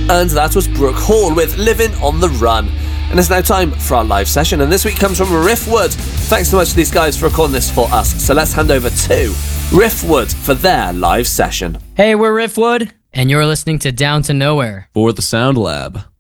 And that was Brooke Hall with Living on the Run. And it's now time for our live session, and this week comes from Riffwood. Thanks so much to these guys for recording this for us. So let's hand over to Riffwood for their live session. Hey, we're Riffwood, and you're listening to Down to Nowhere for the Sound Lab.